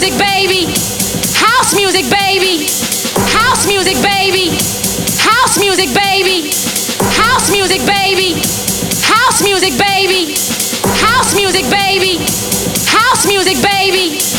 music, baby. House music, baby. House music, baby. House music, baby. House music, baby. House music, baby. House music, baby. House music, baby.